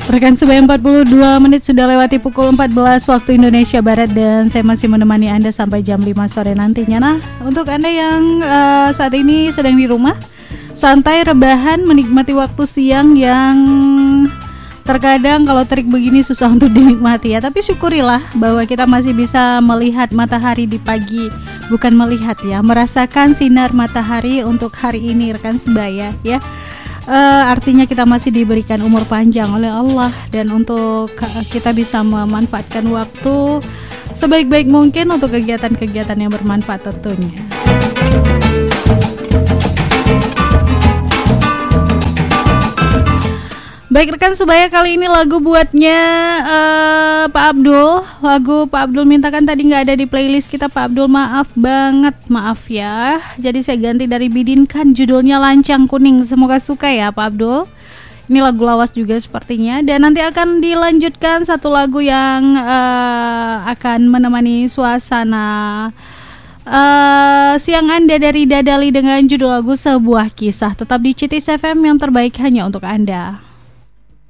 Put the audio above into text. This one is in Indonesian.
Rekan Sebaya 42 menit sudah lewati pukul 14 waktu Indonesia Barat dan saya masih menemani Anda sampai jam 5 sore nantinya. Nah, untuk Anda yang saat ini sedang di rumah, santai rebahan menikmati waktu siang yang terkadang kalau terik begini susah untuk dinikmati ya. Tapi syukurilah bahwa kita masih bisa melihat matahari di pagi. Bukan melihat ya, merasakan sinar matahari untuk hari ini rekan Sebaya ya. Artinya kita masih diberikan umur panjang oleh Allah dan untuk kita bisa memanfaatkan waktu sebaik-baik mungkin untuk kegiatan-kegiatan yang bermanfaat tentunya. Baik rekan Sebaya, kali ini lagu buatnya Pak Abdul. Lagu Pak Abdul mintakan tadi gak ada di playlist kita Pak Abdul, maaf banget, maaf ya. Jadi saya ganti dari Bidinkan, judulnya Lancang Kuning. Semoga suka ya Pak Abdul. Ini lagu lawas juga sepertinya. Dan nanti akan dilanjutkan satu lagu yang akan menemani suasana siang Anda dari Dadali dengan judul lagu Sebuah Kisah. Tetap di Citis FM yang terbaik hanya untuk Anda.